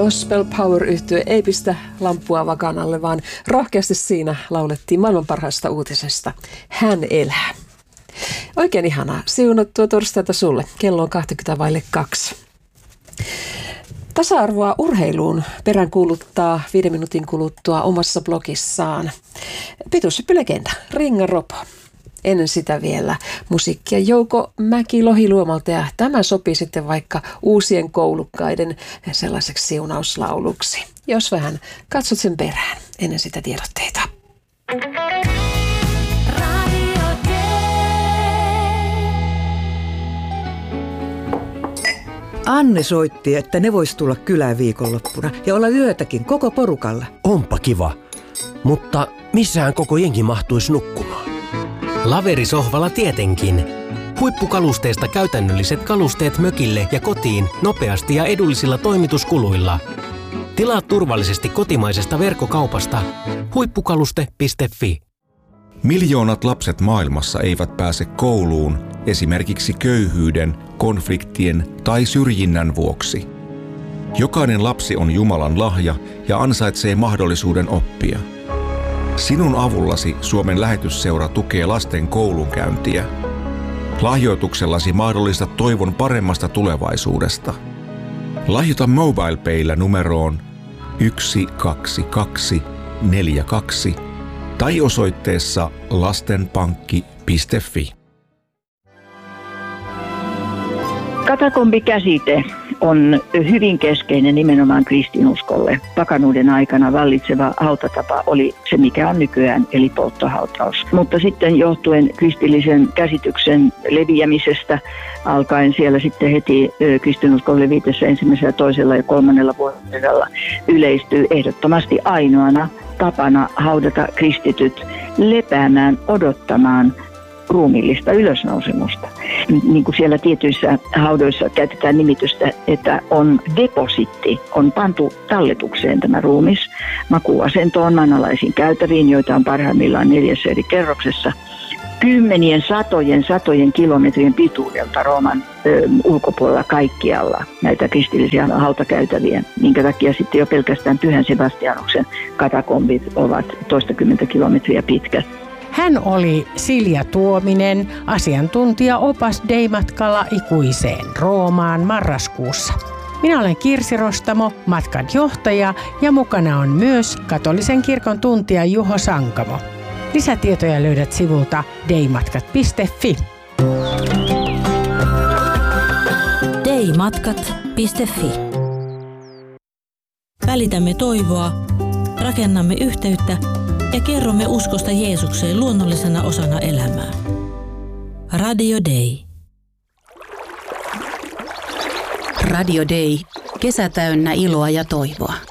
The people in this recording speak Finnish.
Gospel Power-yhtye ei pistä lampua vakanalle, vaan rohkeasti siinä laulettiin maailman parhaasta uutisesta. Hän elää. Oikein ihanaa. Siunattua torstaita sulle. Kello on 2:20. Tasa-arvoa urheiluun peräänkuuluttaa 5 minuutin kuluttua omassa blogissaan pituushyppylegenda Ringa Ropo. Ennen sitä vielä musiikkia Jouko Mäki-Lohiluomalta, ja tämä sopii sitten vaikka uusien koulukkaiden sellaiseksi siunauslauluksi. Jos vähän katsot sen perään, ennen sitä tiedotteita. Anne soitti, että ne vois tulla kylään viikonloppuna ja olla yötäkin koko porukalla. Onpa kiva, mutta missähän koko jengi mahtuisi nukkumaan? Laverisohvalla tietenkin. Huippukalusteista käytännölliset kalusteet mökille ja kotiin nopeasti ja edullisilla toimituskuluilla. Tilaa turvallisesti kotimaisesta verkkokaupasta huippukaluste.fi. Miljoonat lapset maailmassa eivät pääse kouluun esimerkiksi köyhyyden, konfliktien tai syrjinnän vuoksi. Jokainen lapsi on Jumalan lahja ja ansaitsee mahdollisuuden oppia. Sinun avullasi Suomen lähetysseura tukee lasten koulunkäyntiä. Lahjoituksellasi mahdollistat toivon paremmasta tulevaisuudesta. Lahjoita MobilePaylla numeroon 12242 tai osoitteessa lastenpankki.fi. Katakombikäsite on hyvin keskeinen nimenomaan kristinuskolle. Pakanuuden aikana vallitseva hautatapa oli se, mikä on nykyään, eli polttohautaus. Mutta sitten johtuen kristillisen käsityksen leviämisestä alkaen siellä sitten heti kristinuskon levitessä 1., 2. ja 3. vuodella yleistyy ehdottomasti ainoana tapana haudata kristityt lepäämään, odottamaan ruumiillista ylösnousemusta. Niin kuin siellä tietyissä haudoissa käytetään nimitystä, että on depositti, on pantu talletukseen tämä ruumis makuuasentoon, maanalaisiin käytäviin, joita on parhaimmillaan 4 eri kerroksessa. Kymmenien, satojen kilometrien pituudelta Rooman ulkopuolella kaikkialla näitä kristillisiä hautakäytäviä, minkä takia sitten jo pelkästään Pyhän Sebastianuksen katakombit ovat toistakymmentä kilometriä pitkät. Hän oli Silja Tuominen, asiantuntija-opas Dei-matkalla ikuiseen Roomaan marraskuussa. Minä olen Kirsi Rostamo, matkan johtaja, ja mukana on myös katolisen kirkon tuntija Juho Sankamo. Lisätietoja löydät sivulta deimatkat.fi. deimatkat.fi. Välitämme toivoa, rakennamme yhteyttä ja kerromme uskosta Jeesukseen luonnollisena osana elämää. Radio Dei. Radio Dei. Kesä täynnä iloa ja toivoa.